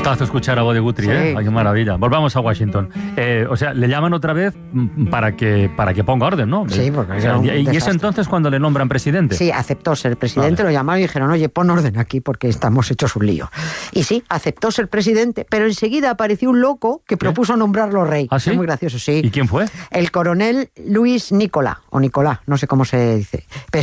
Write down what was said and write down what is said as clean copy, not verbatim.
gustazo escuchar a voz de Guthrie, ¿eh? Ay, qué maravilla. Volvamos a Washington. O sea, le llaman otra vez para que ponga orden, ¿no? Sí, porque ¿Y es entonces cuando le nombran presidente? Sí, aceptó ser presidente, Lo llamaron y dijeron, oye, pon orden aquí porque estamos hechos un lío. Y sí, aceptó ser presidente, pero enseguida apareció un loco que propuso nombrarlo rey. ¿Ah, sí? Es muy gracioso, sí. ¿Y quién fue? El coronel Luis Nicolás, o Nicolás, no sé cómo se dice.